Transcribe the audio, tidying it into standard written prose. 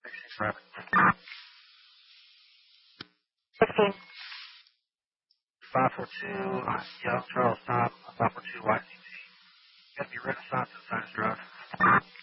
Traffic. 16. 542, Young Charles Top, 542 YCT. Gotta be Renaissance and Science Drive.